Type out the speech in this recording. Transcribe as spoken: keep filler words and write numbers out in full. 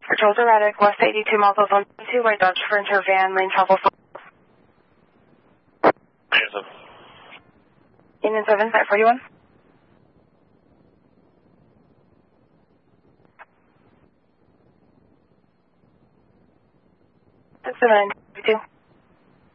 Controls erratic, west eighty-two miles of one two, right Dodge Frontier van, lane travel. Yes, Union seven, site forty-one. Six seven.